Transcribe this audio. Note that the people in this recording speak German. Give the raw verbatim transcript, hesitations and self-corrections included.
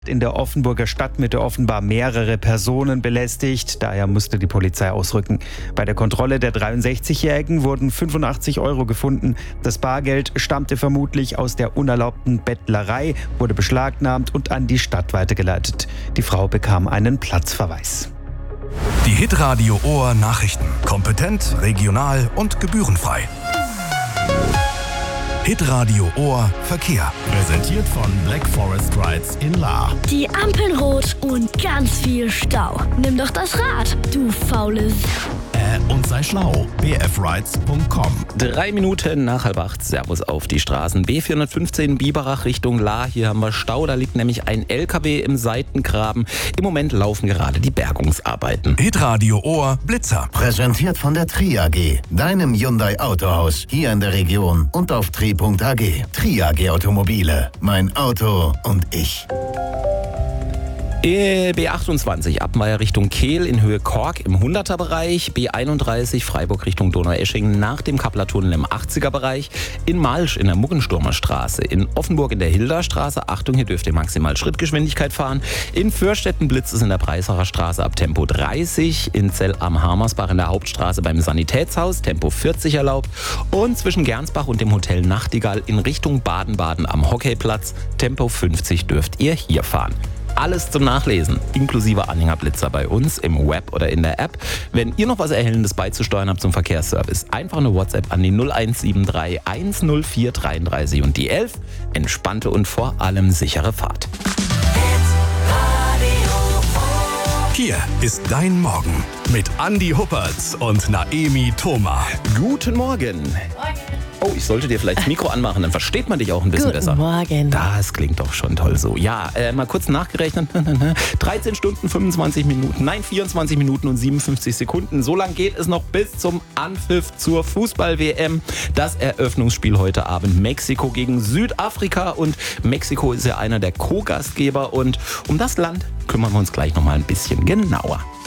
In der Offenburger Stadtmitte offenbar mehrere Personen belästigt. Daher musste die Polizei ausrücken. Bei der Kontrolle der dreiundsechzigjährigen wurden fünfundachtzig Euro gefunden. Das Bargeld stammte vermutlich aus der unerlaubten Bettlerei, wurde beschlagnahmt und an die Stadt weitergeleitet. Die Frau bekam einen Platzverweis. Die Hitradio Ohr Nachrichten. Kompetent, regional und gebührenfrei. Hitradio Ohr Verkehr. Präsentiert von Black Forest Rides in Lahr. Die Ampeln rot und ganz viel Stau. Nimm doch das Rad, du faules. Äh, und sei schlau. b f rides punkt com. Drei Minuten nach halb acht. Servus auf die Straßen. B vierhundertfünfzehn Biberach Richtung Lahr. Hier haben wir Stau. Da liegt nämlich ein L K W im Seitengraben. Im Moment laufen gerade die Bergungsarbeiten. Hitradio Ohr Blitzer. Präsentiert von der Tri A G, deinem Hyundai Autohaus, hier in der Region und auf tri punkt a g. Tri A G Automobile. Mein Auto und ich. B achtundzwanzig Abmeier Richtung Kehl in Höhe Kork im hunderter-Bereich. B einunddreißig Freiburg Richtung Donaueschingen nach dem Kapplertunnel im achtziger-Bereich. In Malsch in der Muggensturmer-Straße. In Offenburg in der Hilderstraße. Achtung, hier dürft ihr maximal Schrittgeschwindigkeit fahren. In Fürstetten blitzt es in der Breisacher Straße ab Tempo dreißig. In Zell am Harmersbach in der Hauptstraße beim Sanitätshaus Tempo vierzig erlaubt. Und zwischen Gernsbach und dem Hotel Nachtigall in Richtung Baden-Baden am Hockeyplatz Tempo fünfzig dürft ihr hier fahren. Alles zum Nachlesen, inklusive Anhängerblitzer bei uns im Web oder in der App. Wenn ihr noch was Erhellendes beizusteuern habt zum Verkehrsservice, einfach eine WhatsApp an die null eins sieben drei eins null vier dreiunddreißig und die elf. Entspannte und vor allem sichere Fahrt. Hier ist dein Morgen mit Andi Huppertz und Naemi Thoma. Guten Morgen. Oh, ich sollte dir vielleicht das Mikro anmachen, dann versteht man dich auch ein bisschen Guten besser. Morgen. Das klingt doch schon toll so. Ja, äh, mal kurz nachgerechnet. dreizehn Stunden, fünfundzwanzig Minuten, nein, vierundzwanzig Minuten und siebenundfünfzig Sekunden. So lang geht es noch bis zum Anpfiff zur Fußball-W M. Das Eröffnungsspiel heute Abend. Mexiko gegen Südafrika. Und Mexiko ist ja einer der Co-Gastgeber. Und um das Land kümmern wir uns gleich noch mal ein bisschen genauer.